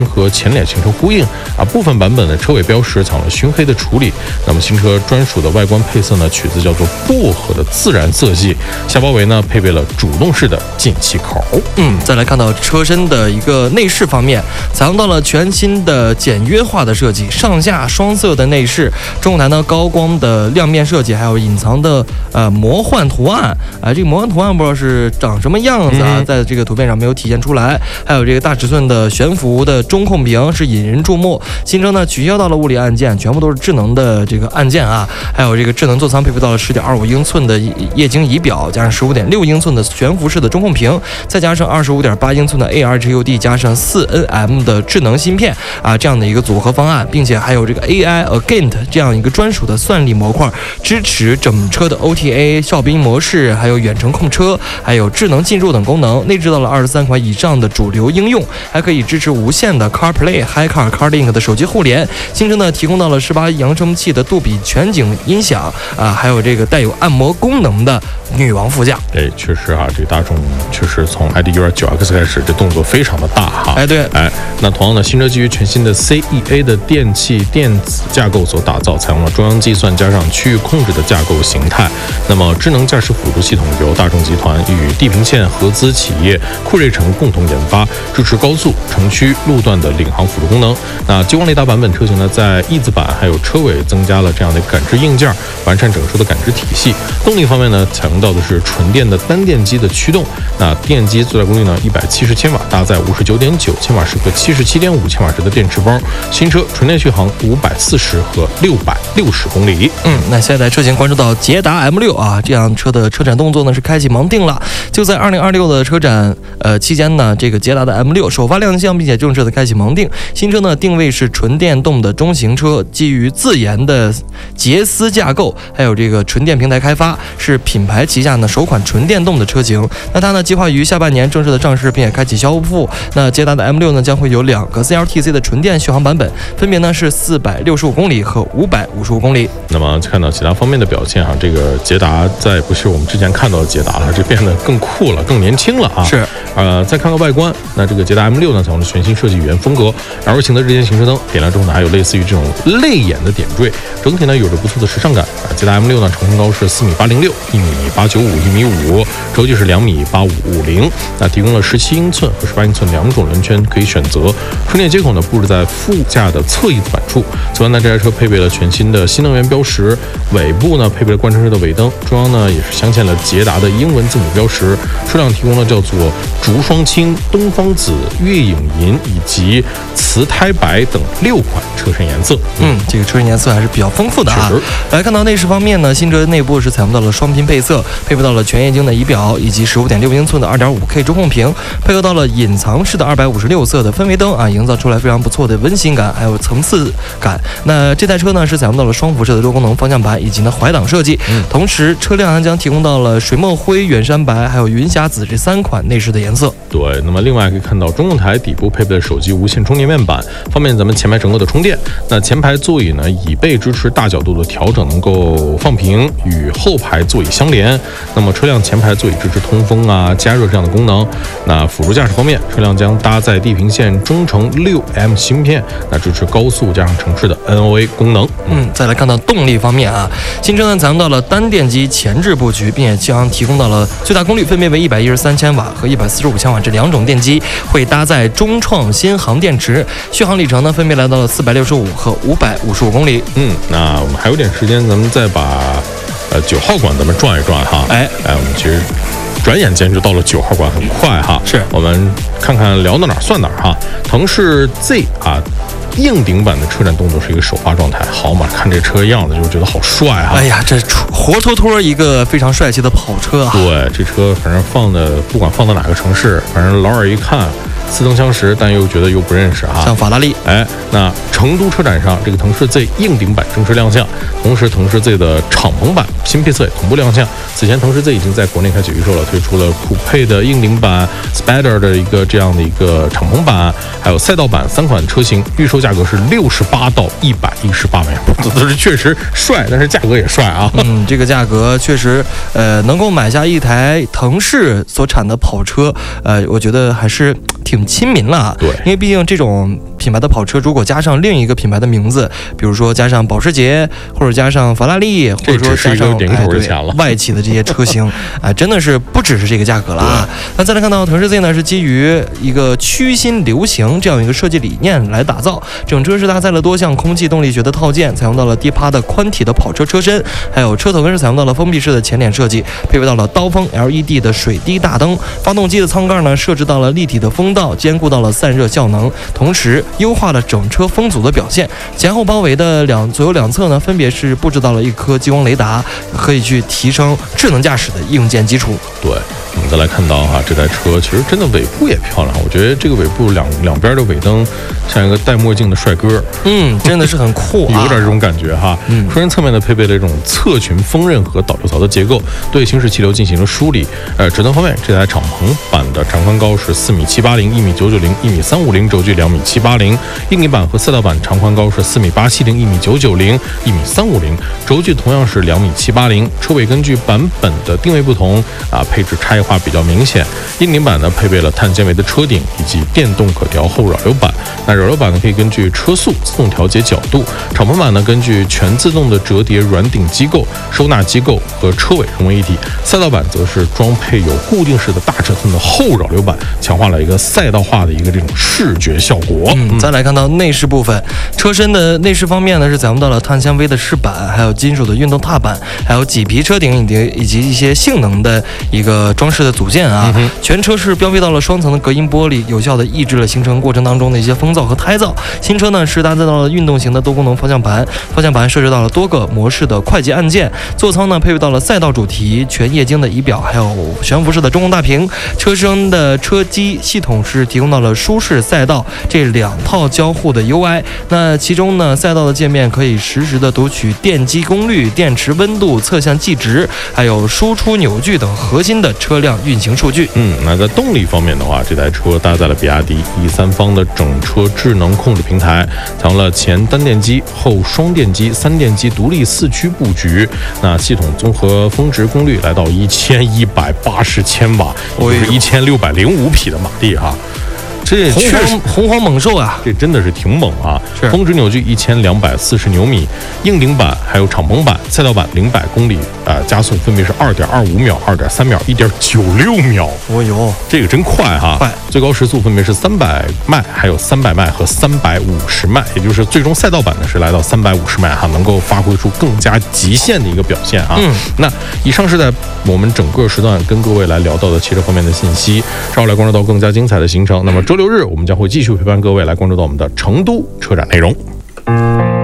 和前脸行车呼应啊，部分版本的车尾标识采用了熏黑的处理。那么新车专属的外观配色呢，取自叫做薄荷的自然色系，下包围呢配备了主动式的进气口。 再来看到车身的一个内饰方面，采用到了全新的简约化的设计，上下双色的内饰，中控台呢高光的亮面设计，还有隐藏的魔幻图案啊，这个魔幻图案不知道是长什么样子啊，在这个图片上没有体现出来。还有这个大尺寸的悬浮的中控屏是引人注目。新车呢取消到了物理按键，全部都是智能的这个按键啊，还有这个智能座舱配备到了10.25英寸的液晶仪表，加上15.6英寸的悬浮式的中控屏，再加上25.8英寸的 ARHUD， 加上4nm 的智能芯片啊，这样的一个组合方案，并且还有这个 AI Agent 这样一个专属的算力模块，支持整车的 OTA 哨兵模式，还有远程控车，还有智能进入等功能，内置到了23款以上的主流应用，还可以支持无线的 CarPlay、HiCar、CarLink 的手机互联。新车呢提供到了18扬声器的杜比全景音响啊，还有这个带有按摩功能的女王副驾。 确实啊，这个大众确实从 ID.9X 开始，这动作非常的大哈。 对， 那同样的，新车基于全新的 CEA 的电气电子架构所打造，采用了中央计算加上区域控制的架构形态。那么智能驾驶辅助系统由大众集团与地平线合资企业酷睿城共同研发，支持高速、城区路段的领航辅助功能。那激光雷达版本车型呢，在翼子板还有车尾增加了这样的感知硬件，完善整车的感知体系。动力方面呢，采用到的是纯电的单电机的驱动。那电机最大功率呢170千瓦，搭载59.9千瓦时和77.5千瓦时的电池包。新车纯电续航540和660公里。 那下一代车型关注到捷达 M6啊，这辆车的车展动作呢是开启盲定了。就在2026的车展期间呢，这个捷达的 M6首发亮相，并且正式的开启盲定。新车呢定位是纯电动的中型车，基于自研的捷思架构，还有这个纯电平台开发，是品牌旗下呢首款纯电动的车型。那它呢计划于下半年正式的上市，并且开启交付。那捷达的 M6呢将会有2个 CLTC 的纯电续航版本，分别呢是465公里和555公里。 那么看到其他方面的表现啊，这个捷达再不是我们之前看到的捷达了，这变得更酷了，更年轻了啊。 是。 再看看外观，那这个捷达 M6呢采用了全新设计语言风格 ，L 型的日间行车灯点亮之后呢，还有类似于这种泪眼的点缀，整体呢有着不错的时尚感啊。捷达 M6呢车身高是4.806米、1.895米、1.5米，轴距是2.8550米。那提供了17英寸和18英寸2种轮圈可以选择。充电接口呢布置在副驾的侧翼子板处。此外呢，这台车配备了全新的新能源标识，尾部呢配备了贯穿式的尾灯，中央呢也是镶嵌了捷达的英文字母标识。车辆提供了叫做竹双青、东方紫、月影银以及瓷胎白等6款车身颜色。 这个车身颜色还是比较丰富的啊。来看到内饰方面呢，新车内部是采用到了双频配色，配备到了全液晶的仪表，以及15.6英寸的2.5K 中控屏，配合到了隐藏式的256色的氛围灯啊，营造出来非常不错的温馨感，还有层次感。那这台车呢是采用到了双辐射的多功能方向盘以及呢怀挡设计，同时车辆还将提供到了水墨灰、远山白还有云霞紫这3款内饰的颜色。 对，那么另外可以看到中控台底部配备了手机无线充电面板，方便咱们前排整个的充电。那前排座椅呢椅背支持大角度的调整，能够放平与后排座椅相连。那么车辆前排座椅支持通风啊、加热这样的功能。那辅助驾驶方面，车辆将搭载地平线中程6M 芯片，那支持高速加上城市的 NOA 功能。 再来看到动力方面啊，新车呢采用到了单电机前置布局，并且将提供到了最大功率分别为113千瓦和145千瓦这2种电机，会搭载中创新航电池，续航里程呢分别来到了465和555公里。 那我们还有点时间，咱们再把9号馆咱们转一转哈。我们其实转眼间就到了9号馆，很快哈。 是， 我们看看聊到哪儿算哪儿哈。腾势 Z 啊。硬顶版的车展动作是一个首发状态，好嘛，看这车样子就觉得好帅哈。 这活脱脱一个非常帅气的跑车啊。 对，这车反正不管放到哪个城市，反正老耳一看似曾相识，但又觉得又不认识啊。 像法拉利。 那成都车展上，这个腾势 Z 硬顶版正式亮相，同时腾势 Z 的敞篷版新配色也同步亮相。此前腾势 Z 已经在国内开启预售了，推出了酷配的硬顶版、Spider 的这样的一个敞篷版，还有赛道版3款车型，预售价格是68到118万元，都是确实帅，但是价格也帅啊。 这个价格确实，能够买下一台腾势所产的跑车，我觉得还是挺很亲民了。 对， 因为毕竟这种品牌的跑车，如果加上另一个品牌的名字，比如说加上保时捷，或者加上法拉利，或者说加上零头的钱了。 外企的这些车型，真的是不只是这个价格了啊。那再来看到腾势 Z 呢，是基于一个趋新流行这样一个设计理念来打造，整车是搭载了多项空气动力学的套件，采用到了低趴的宽体的跑车车身，还有车头是采用到了封闭式的前脸设计，配备到了刀锋 LED 的水滴大灯，发动机的舱盖呢设置到了立体的风道，兼顾到了散热效能，同时优化了整车风阻的表现。前后包围的左右两侧呢，分别是布置到了一颗激光雷达，可以去提升智能驾驶的硬件基础。 对，我们再来看到这台车其实真的尾部也漂亮，我觉得这个尾部两边的尾灯像一个戴墨镜的帅哥， 真的是很酷有点这种感觉哈。车身侧面呢配备了这种侧裙锋刃和导流槽的结构，对行驶气流进行了梳理。尺寸方面，这台敞篷版的长宽高是4.780米、1.990米、1.350米，轴距2.780米；硬顶版和赛道版长宽高是4.870米、1.990米、1.350米，轴距同样是2.780米。车尾根据版本的定位不同配置差异化比较明显。硬顶版呢配备了碳纤维的车顶以及电动可调后扰流板，那扰流板呢可以根据车速自动调节角度。敞篷版呢根据全自动的折叠软顶机构、收纳机构和车尾融为一体。赛道版则是装配有固定式的大尺寸的后扰流板，强化了一个赛道化的一个这种视觉效果。 再来看到内饰部分，车身的内饰方面呢是采用到了碳纤维的饰板，还有金属的运动踏板，还有麂皮车顶以及一些性能的一个装饰的组件啊。全车是标配到了双层的隔音玻璃，有效的抑制了行程过程当中的一些风噪和胎噪。新车呢是搭载到了运动型的多功能方向盘，方向盘设置到了多个模式的快捷按键。座舱呢配备到了赛道主题、全液晶的仪表，还有悬浮式的中控大屏。车身的车机系统是提供到了舒适赛道这两套交互的 UI。那其中呢，赛道的界面可以实时的读取电机功率、电池温度、侧向计值，还有输出扭矩等核心的车辆运行数据。 那在动力方面的话，这台车搭载了比亚迪E3方的整车智能控制平台，采用了前单电机、后双电机、3电机独立4驱布局。那系统综合峰值功率来到1180千瓦，也就是1605匹的马力哈。这确实洪荒猛兽啊， 这真的是挺猛啊！峰值扭矩1240牛米，硬顶版还有敞篷版、赛道版0-100公里加速分别是2.25秒、2.3秒、1.96秒。 哦呦， 这个真快哈！ 快， 最高时速分别是300迈、还有300迈和350迈，也就是最终赛道版呢是来到350迈哈，能够发挥出更加极限的一个表现啊。那以上是在我们整个时段跟各位来聊到的汽车方面的信息，稍后来关注到更加精彩的行程。那么周六日我们将会继续陪伴各位来关注到我们的成都车展内容。